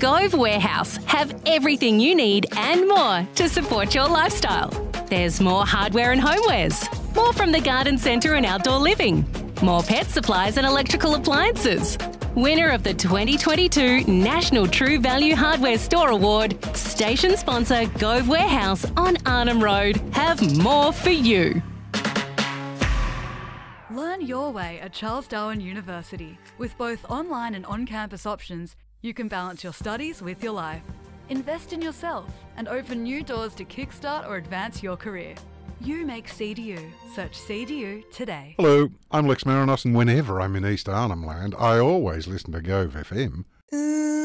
Gove Warehouse have everything you need and more to support your lifestyle. There's more hardware and homewares, more from the garden centre and outdoor living, more pet supplies and electrical appliances. Winner of the 2022 National True Value Hardware Store Award, station sponsor Gove Warehouse on Arnhem Road have more for you. Learn your way at Charles Darwin University. With both online and on-campus options, you can balance your studies with your life. Invest in yourself and open new doors to kickstart or advance your career. You make CDU. Search CDU today. Hello, I'm Lex Marinos, and whenever I'm in East Arnhem Land, I always listen to Gove FM.